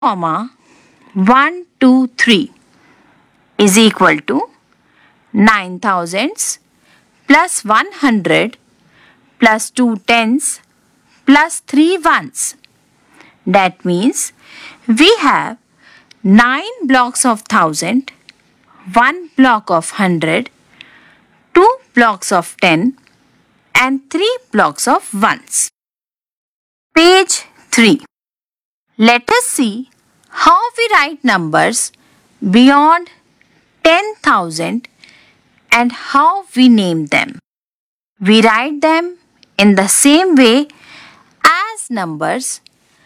comma 1, 2, 3 is equal to 9 thousands plus 100 plus 2 tens plus 3 ones. That means we have 9 blocks of 1000, 1 block of 100, 2 blocks of 10 and 3 blocks of ones. Page 3. Let us see how we write numbers beyond 10,000 and how we name them. We write them in the same way as numbers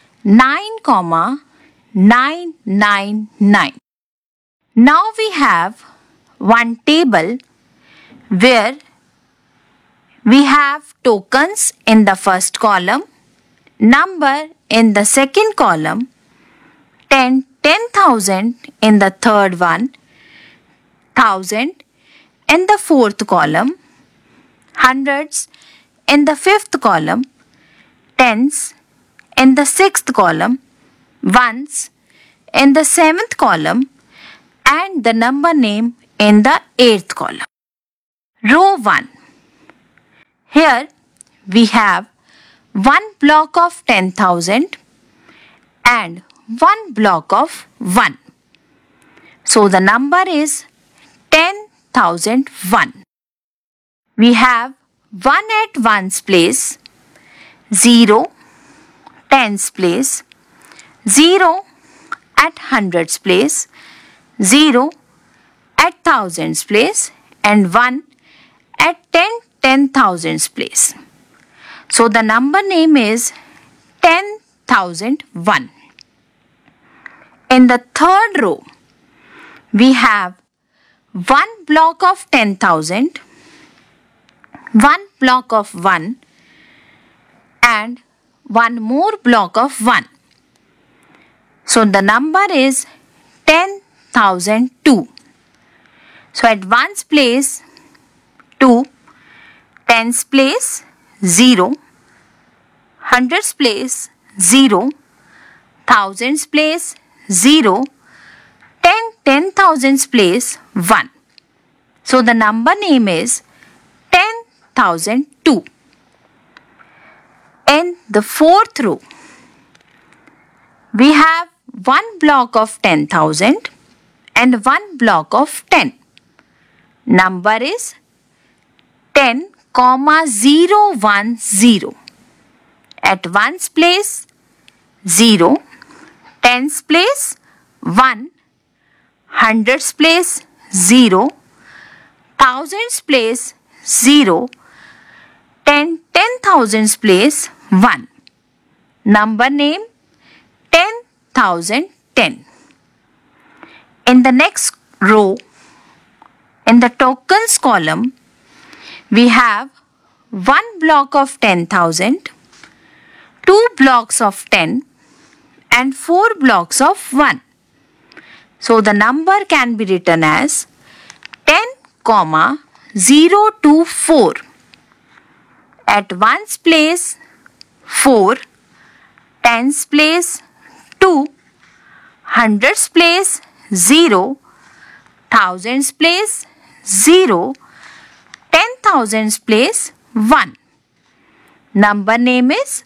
9,999. Now we have one table where we have tokens in the first column, number in the second column, 10,000 in the third one, 1000 in the fourth column, hundreds in the fifth column, tens in the sixth column, ones in the seventh column, and the number name in the eighth column. Row 1. Here we have one block of 10,000 and one block of 1. So the number is 10,001. We have 1 at ones place, 0 tens place, 0 at hundreds place, 0 at thousands place and 1 at 10,000s place. So the number name is 10,001. In the third row, we have one block of 10,000, one block of 1 and one more block of 1. So the number is 10,002. So at ones place 2, tens place 0, hundreds place 0, thousands place 0, 10,000s place 1. So the number name is 10,002. In the fourth row, we have one block of 10,000 and one block of 10. Number is 10,010. At ones place 0, tens place 1, hundreds place 0, thousands place 0, 10,000s place 1. Number name 10,010. In the next row, in the tokens column, we have one block of 10,000, 2 blocks of 10 and 4 blocks of 1. So the number can be written as 10,024. At ones place 4, tens place 2, hundreds place 0, thousands place 0, 10,000s place 1. Number name is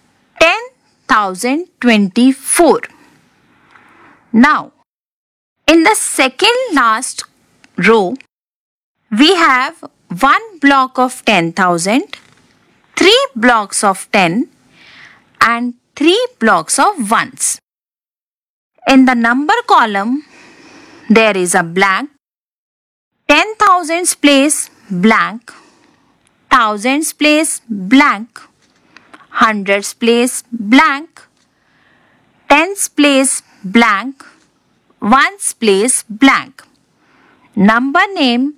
10,024. Now, in the second last row, we have one block of 10,000, 3 blocks of 10 and 3 blocks of ones. In the number column, there is a blank, 10,000s place blank, thousands place blank, hundreds place blank, tens place blank, ones place blank. Number name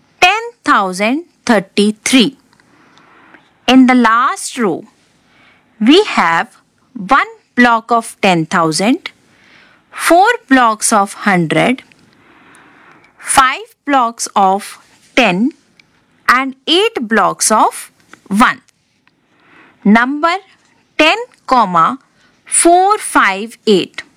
10,033. In the last row, we have one block of 10,000, 4 blocks of 100, 5 blocks of 10 and 8 blocks of 1. Number 10,458.